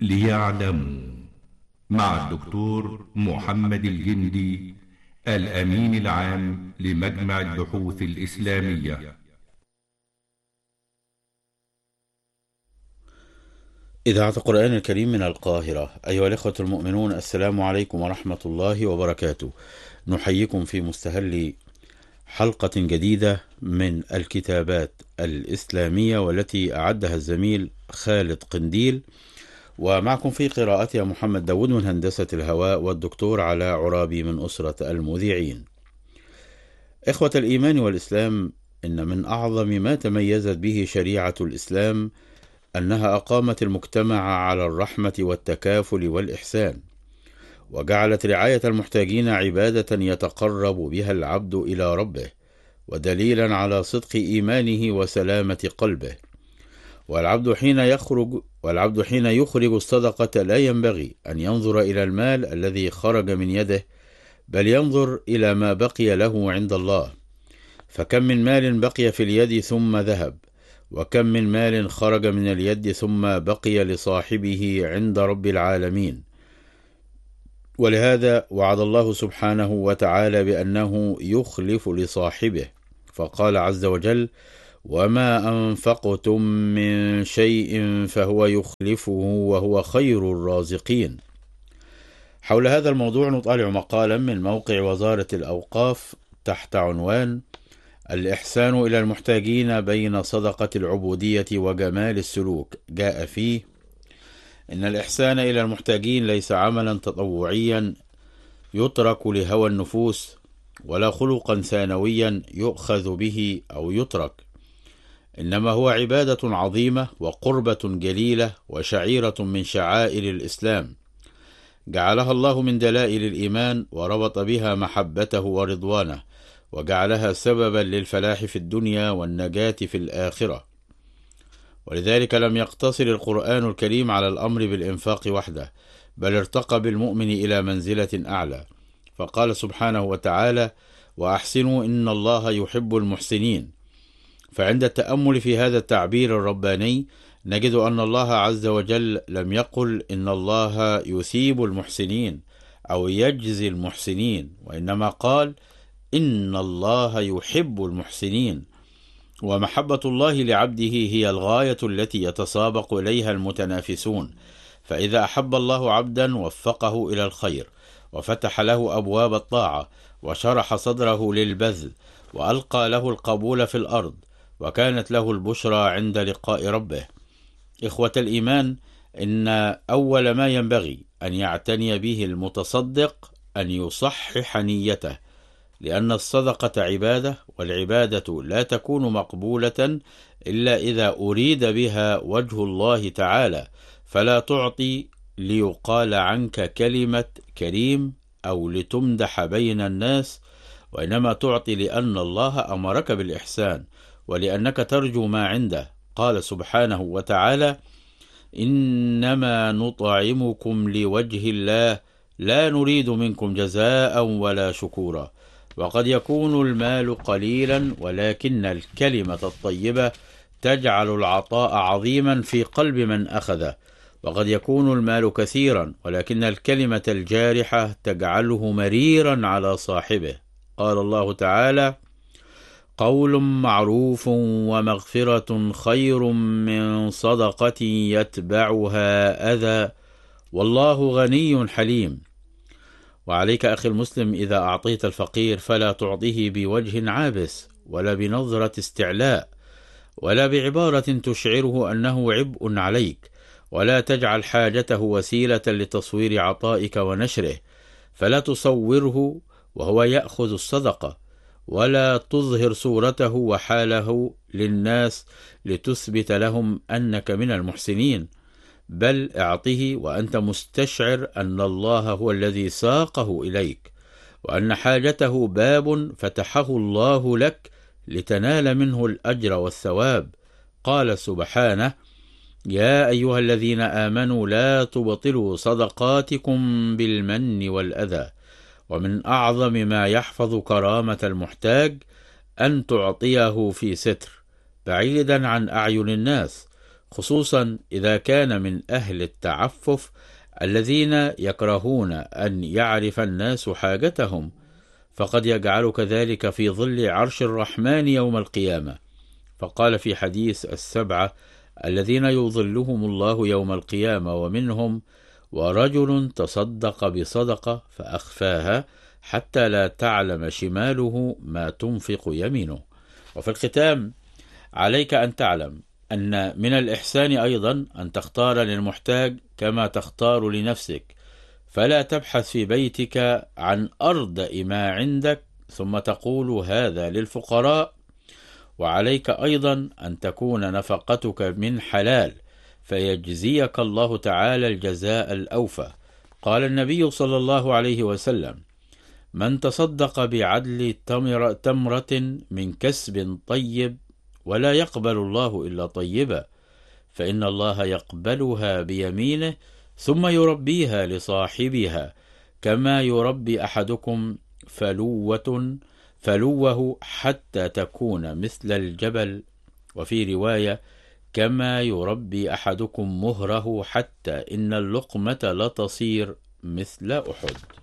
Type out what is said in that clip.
ليعلموا، مع الدكتور محمد الجندي، الأمين العام لمجمع البحوث الإسلامية. إذاعة القرآن الكريم من القاهرة. أيها الإخوة المؤمنون، السلام عليكم ورحمة الله وبركاته. نحييكم في مستهل حلقة جديدة من الكتابات الإسلامية، والتي أعدها الزميل خالد قنديل، ومعكم في قراءتها محمد داود من هندسة الهواء، والدكتور علاء عرابي من أسرة المذيعين. إخوة الإيمان والإسلام، إن من أعظم ما تميزت به شريعة الإسلام أنها أقامت المجتمع على الرحمة والتكافل والإحسان، وجعلت رعاية المحتاجين عبادة يتقرب بها العبد إلى ربه، ودليلا على صدق إيمانه وسلامة قلبه. والعبد حين يخرج الصدقة لا ينبغي أن ينظر إلى المال الذي خرج من يده، بل ينظر إلى ما بقي له عند الله. فكم من مال بقي في اليد ثم ذهب، وكم من مال خرج من اليد ثم بقي لصاحبه عند رب العالمين. ولهذا وعد الله سبحانه وتعالى بأنه يخلف لصاحبه، فقال عز وجل: وما أنفقتم من شيء فهو يخلفه وهو خير الرازقين. حول هذا الموضوع نطالع مقالا من موقع وزارة الأوقاف تحت عنوان: الإحسان إلى المحتاجين بين صدقة العبودية وجمال السلوك. جاء فيه: إن الإحسان إلى المحتاجين ليس عملا تطوعيا يترك لهوى النفوس، ولا خلقا ثانويا يؤخذ به أو يترك، إنما هو عبادة عظيمة وقربة جليلة وشعيرة من شعائر الإسلام، جعلها الله من دلائل الإيمان، وربط بها محبته ورضوانه، وجعلها سببا للفلاح في الدنيا والنجاة في الآخرة. ولذلك لم يقتصر القرآن الكريم على الأمر بالإنفاق وحده، بل ارتقى بالمؤمن إلى منزلة أعلى، فقال سبحانه وتعالى: وأحسنوا إن الله يحب المحسنين. فعند التأمل في هذا التعبير الرباني نجد أن الله عز وجل لم يقل إن الله يثيب المحسنين أو يجزي المحسنين، وإنما قال إن الله يحب المحسنين. ومحبة الله لعبده هي الغاية التي يتسابق إليها المتنافسون، فإذا أحب الله عبدا وفقه إلى الخير، وفتح له أبواب الطاعة، وشرح صدره للبذل، وألقى له القبول في الأرض، وكانت له البشرى عند لقاء ربه. إخوة الإيمان، إن أول ما ينبغي أن يعتني به المتصدق أن يصحح نيته، لأن الصدقة عبادة، والعبادة لا تكون مقبولة إلا إذا أريد بها وجه الله تعالى، فلا تعطي ليقال عنك كلمة كريم أو لتمدح بين الناس، وإنما تعطي لأن الله أمرك بالإحسان، ولأنك ترجو ما عنده. قال سبحانه وتعالى: إنما نطعمكم لوجه الله لا نريد منكم جزاء ولا شكورا. وقد يكون المال قليلا، ولكن الكلمة الطيبة تجعل العطاء عظيما في قلب من أخذه. وقد يكون المال كثيرا، ولكن الكلمة الجارحة تجعله مريرا على صاحبه. قال الله تعالى: قول معروف ومغفرة خير من صدقة يتبعها أذى والله غني حليم. وعليك أخي المسلم، إذا أعطيت الفقير فلا تعطيه بوجه عابس، ولا بنظرة استعلاء، ولا بعبارة تشعره أنه عبء عليك، ولا تجعل حاجته وسيلة لتصوير عطائك ونشره، فلا تصوره وهو يأخذ الصدقة، ولا تظهر صورته وحاله للناس لتثبت لهم أنك من المحسنين، بل اعطه وأنت مستشعر أن الله هو الذي ساقه إليك، وأن حاجته باب فتحه الله لك لتنال منه الأجر والثواب. قال سبحانه: يا أيها الذين آمنوا لا تبطلوا صدقاتكم بالمن والأذى. ومن أعظم ما يحفظ كرامة المحتاج أن تعطيه في ستر، بعيدا عن أعين الناس، خصوصا إذا كان من أهل التعفف الذين يكرهون أن يعرف الناس حاجتهم، فقد يجعلك ذلك في ظل عرش الرحمن يوم القيامة. فقال في حديث 7 الذين يظلهم الله يوم القيامة، ومنهم ورجل تصدق بصدقة فأخفاها حتى لا تعلم شماله ما تنفق يمينه. وفي الختام عليك أن تعلم أن من الإحسان أيضا أن تختار للمحتاج كما تختار لنفسك، فلا تبحث في بيتك عن أردأ ما عندك ثم تقول هذا للفقراء. وعليك أيضا أن تكون نفقتك من حلال فيجزيك الله تعالى الجزاء الأوفى. قال النبي صلى الله عليه وسلم: من تصدق بعدل تمرة من كسب طيب ولا يقبل الله إلا طيبا، فإن الله يقبلها بيمينه ثم يربيها لصاحبها كما يربي أحدكم فلوه حتى تكون مثل الجبل، وفي رواية كما يربي أحدكم مهره حتى إن اللقمة لتصير مثل أحد.